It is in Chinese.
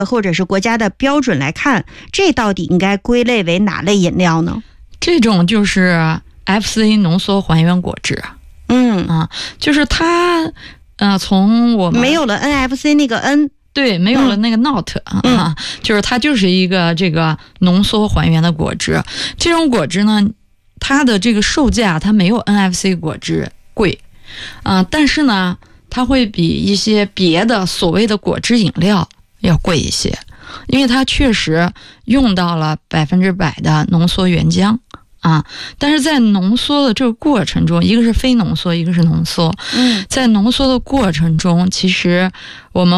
或者是国家的标准来看，这到底应该归类为哪类饮料呢？ 这种就是 FC 浓缩还原果汁。就是它从我们没有了 NFC 那个 N， 对，没有了那个 not 就是它就是一个这个浓缩还原的果汁。这种果汁呢，它的这个售价它没有 NFC 果汁贵但是呢它会比一些别的所谓的果汁饮料要贵一些，因为它确实用到了100%的浓缩原浆但是在浓缩的这个过程中，一个是非浓缩，一个是浓缩在浓缩的过程中，其实我们